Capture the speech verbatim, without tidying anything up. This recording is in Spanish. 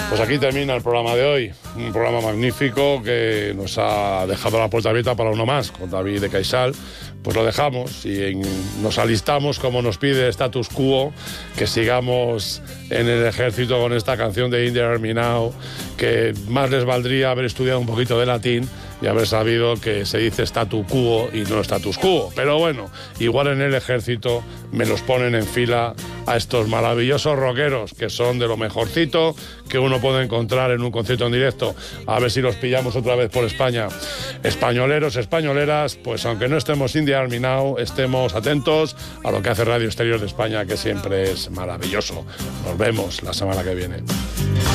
Pues aquí termina el programa de hoy, un programa magnífico que nos ha dejado la puerta abierta para uno más, con David de Caixal. Pues lo dejamos y en, nos alistamos, como nos pide Status Quo, que sigamos en el ejército con esta canción de In the Army Now, que más les valdría haber estudiado un poquito de latín y haber sabido que se dice statu quo y no status quo. Pero bueno, igual en el ejército me los ponen en fila a estos maravillosos rockeros, que son de lo mejorcito que uno puede encontrar en un concierto en directo. A ver si los pillamos otra vez por España. Españoleros, españoleras, pues aunque no estemos in the Army Now, estemos atentos a lo que hace Radio Exterior de España, que siempre es maravilloso. Nos vemos la semana que viene.